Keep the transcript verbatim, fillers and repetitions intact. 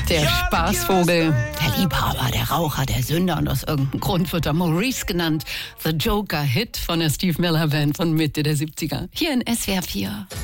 Der Spaßvogel, der Liebhaber, der Raucher, der Sünder und aus irgendeinem Grund wird er Maurice genannt. The Joker, Hit von der Steve Miller Band von Mitte der siebziger. Hier in S W R vier.